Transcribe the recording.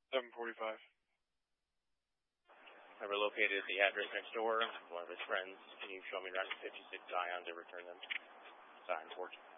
7:45. I relocated the address next door. One of his friends. Can you show me around 56 Zion to return them? Zion 14.